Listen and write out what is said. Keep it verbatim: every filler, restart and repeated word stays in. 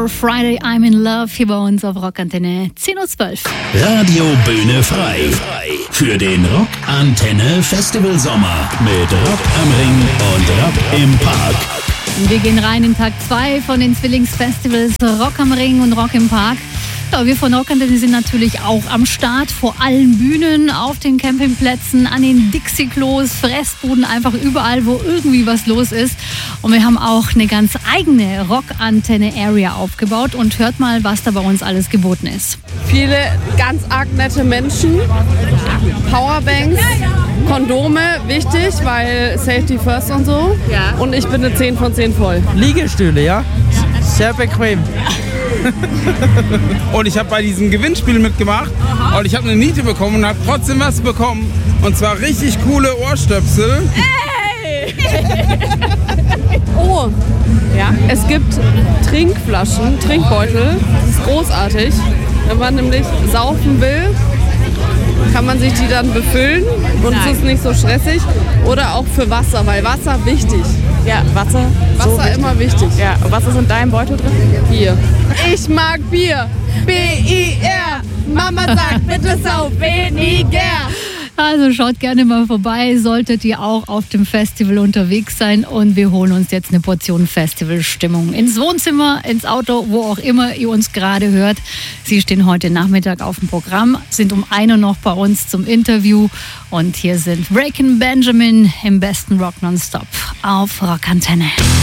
For Friday I'm in Love hier bei uns auf Rockantenne zehn Uhr zwölf. Radio Bühne frei. Für den Rockantenne Festival Sommer mit Rock am Ring und Rock im Park. Wir gehen rein in Tag zwei von den Zwillingsfestivals Rock am Ring und Rock im Park. Ja, wir von Rockantenne sind natürlich auch am Start, vor allen Bühnen, auf den Campingplätzen, an den Dixie-Klos, Fressbuden, einfach überall, wo irgendwie was los ist. Und wir haben auch eine ganz eigene Rockantenne-Area aufgebaut und hört mal, was da bei uns alles geboten ist. Viele ganz arg nette Menschen, Powerbanks, Kondome, wichtig, weil Safety first und so. Ja. Und ich bin eine zehn von zehn voll. Liegestühle, ja? Sehr bequem. Und ich habe bei diesem Gewinnspiel mitgemacht. Aha. Und ich habe eine Niete bekommen und habe trotzdem was bekommen. Und zwar richtig coole Ohrstöpsel. Ey! Oh, ja. Es gibt Trinkflaschen, Trinkbeutel. Das ist großartig. Wenn man nämlich saufen will, kann man sich die dann befüllen und Nein. es ist nicht so stressig. Oder auch für Wasser, weil Wasser wichtig. Ja, Wasser. Wasser so wichtig. Immer wichtig. Ja, und was ist in deinem Beutel drin? Bier. Ich mag Bier. B I R. Mama sagt bitte sauf weniger. Also schaut gerne mal vorbei, solltet ihr auch auf dem Festival unterwegs sein. Und wir holen uns jetzt eine Portion Festivalstimmung ins Wohnzimmer, ins Auto, wo auch immer ihr uns gerade hört. Sie stehen heute Nachmittag auf dem Programm, sind um ein Uhr noch bei uns zum Interview. Und hier sind Breaking Benjamin im besten Rock Nonstop auf Rockantenne.